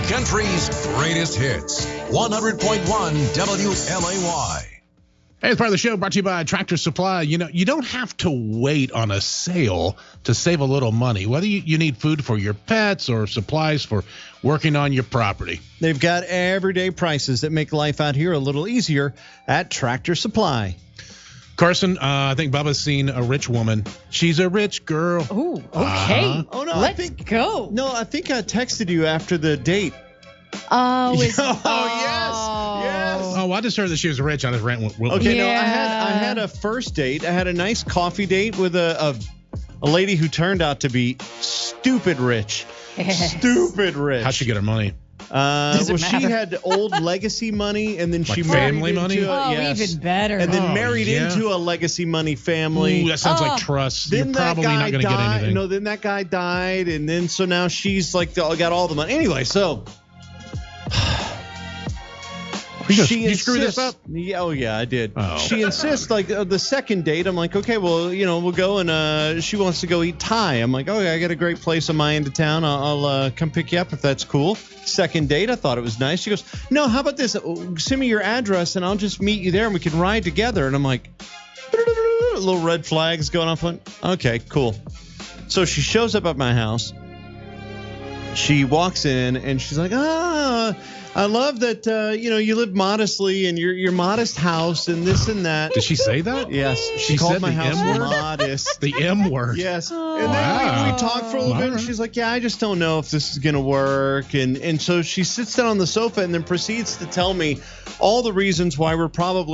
Country's greatest hits. 100.1 WLAY. Hey, it's part of the show brought to you by Tractor Supply. You know, you don't have to wait on a sale to save a little money, whether you need food for your pets or supplies for working on your property. They've got everyday prices that make life out here a little easier at Tractor Supply. Carson, I think Bubba's seen a rich woman. She's a rich girl. Ooh, okay. Oh, no, Let's go. No, I think I texted you after the date. Oh, yes. Oh, I just heard that she was rich. I just ran with Okay, Yeah. no, I had a first date. I had a nice coffee date with a lady who turned out to be stupid rich. Stupid rich. How'd she get her money? Well, she matter. had old legacy money, and then she Like married family money? into a, Oh, yes. even better. And then Oh, married yeah. into a legacy money family. Ooh, that sounds like trust. You're Then probably that guy not going to get died. anything. No, then that guy died, and then so now she's like got all the money. Anyway, so You screwed this up? Yeah, oh yeah, I did. Oh. She insists like the second date. I'm like, okay, well, we'll go and she wants to go eat Thai. I'm like, okay, I got a great place on my end of town. I'll come pick you up if that's cool. Second date, I thought it was nice. She goes, no, how about this? Send me your address and I'll just meet you there and we can ride together. And I'm like, little red flags going off. Okay, cool. So she shows up at my house. She walks in and she's like, I love that, you live modestly in your modest house and this and that. Did she say that? Yes. She called said my the house M word? modest. The M word. Yes. And Wow. then we talked for a little bit, and Alright. she's like, yeah, I just don't know if this is going to work. And so she sits down on the sofa and then proceeds to tell me all the reasons why we're probably